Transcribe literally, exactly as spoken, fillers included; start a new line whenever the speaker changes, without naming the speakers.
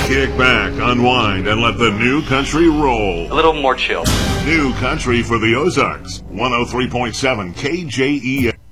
Kick back, unwind, and let the new country roll.
A little more chill.
New country for the Ozarks. one oh three point seven K J E.